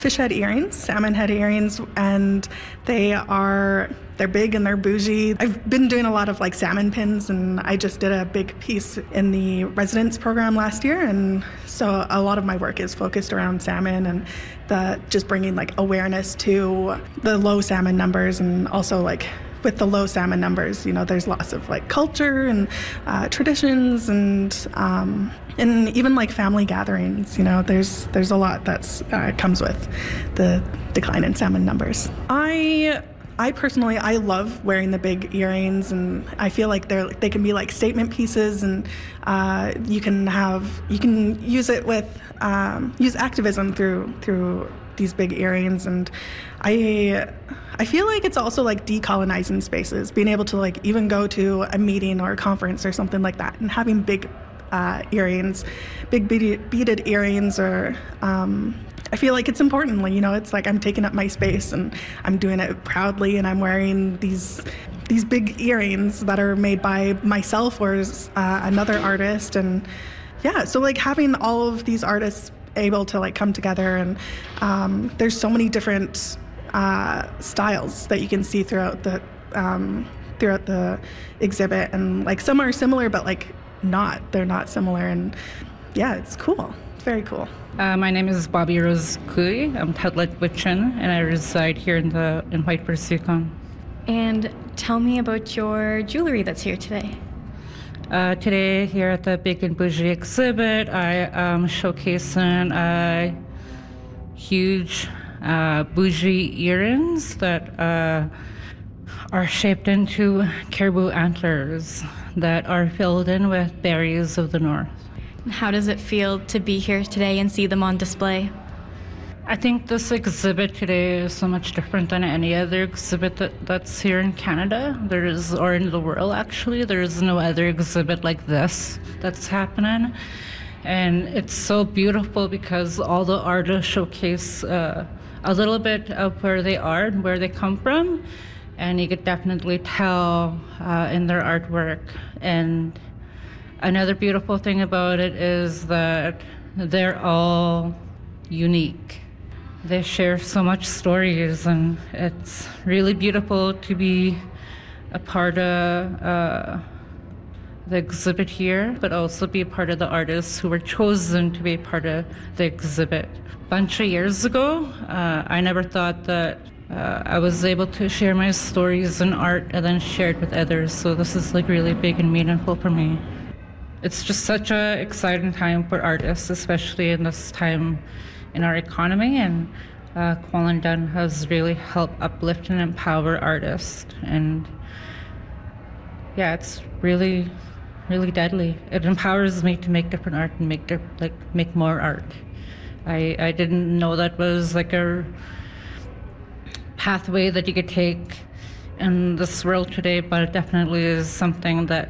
Fish head earrings, salmon head earrings, and they're big and they're bougie. I've been doing a lot of like salmon pins, and I just did a big piece in the residence program last year, and so a lot of my work is focused around salmon and just bringing like awareness to the low salmon numbers, and also like with the low salmon numbers, there's lots of like culture and traditions and even like family gatherings. There's a lot that's comes with the decline in salmon numbers. I personally, I love wearing the big earrings, and I feel like they can be like statement pieces, and you can use it with use activism through these big earrings. And I feel like it's also like decolonizing spaces, being able to like even go to a meeting or a conference or something like that, and having big earrings, big beaded earrings, or I feel like it's important. It's like I'm taking up my space and I'm doing it proudly, and I'm wearing these big earrings that are made by myself or another artist. And yeah, so like having all of these artists able to like come together, and there's so many different styles that you can see throughout the exhibit, and like some are similar but like they're not similar, and yeah, it's cool. It's very cool. My name is Bobby Rose Kui. I'm Tedlet Witchin, and I reside here in Whitebird, Yukon. And tell me about your jewelry that's here today. Today, here at the Big and Bougie exhibit, I am showcasing huge bougie earrings that are shaped into caribou antlers that are filled in with berries of the north. How does it feel to be here today and see them on display? I think this exhibit today is so much different than any other exhibit that's here in Canada. Or in the world, actually. There is no other exhibit like this that's happening. And it's so beautiful because all the artists showcase a little bit of where they are and where they come from. And you could definitely tell in their artwork. And another beautiful thing about it is that they're all unique. They share so much stories, and it's really beautiful to be a part of the exhibit here, but also be a part of the artists who were chosen to be a part of the exhibit. A bunch of years ago, I never thought that I was able to share my stories in art and then share it with others, so this is like really big and meaningful for me. It's just such an exciting time for artists, especially in this time in our economy, and Kwallen has really helped uplift and empower artists. And yeah, it's really, really deadly. It empowers me to make different art and make more art. I didn't know that was like a pathway that you could take in this world today, but it definitely is something that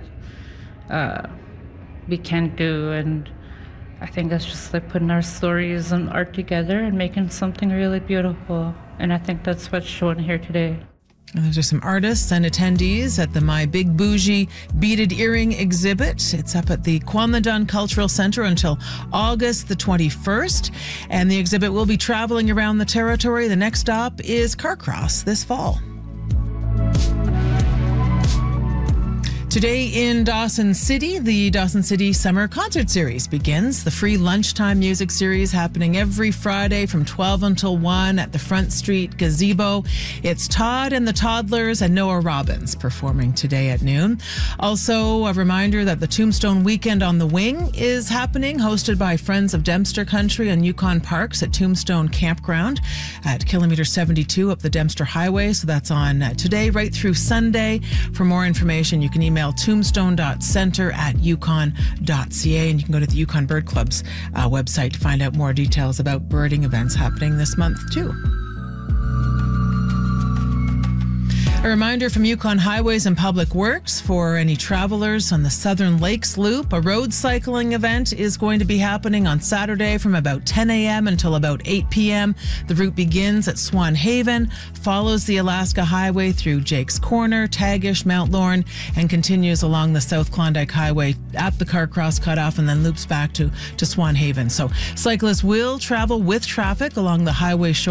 we can do. And I think it's just like putting our stories and art together and making something really beautiful. And I think that's what's shown here today. And those are some artists and attendees at the My Big Bougie Beaded Earring exhibit. It's up at the Kwallen Cultural Centre until August the 21st. And the exhibit will be traveling around the territory. The next stop is Carcross this fall. Today in Dawson City, the Dawson City Summer Concert Series begins. The free lunchtime music series happening every Friday from 12 until 1 at the Front Street Gazebo. It's Todd and the Toddlers and Noah Robbins performing today at noon. Also, a reminder that the Tombstone Weekend on the Wing is happening, hosted by Friends of Dempster Country and Yukon Parks at Tombstone Campground at kilometer 72 up the Dempster Highway. So that's on today right through Sunday. For more information, you can email tombstone.center@yukon.ca, and you can go to the Yukon Bird Club's website to find out more details about birding events happening this month too. A reminder from Yukon Highways and Public Works for any travelers on the Southern Lakes Loop. A road cycling event is going to be happening on Saturday from about 10 a.m. until about 8 p.m. The route begins at Swan Haven, follows the Alaska Highway through Jake's Corner, Tagish, Mount Lorne, and continues along the South Klondike Highway at the Carcross cutoff and then loops back to Swan Haven. So cyclists will travel with traffic along the highway shore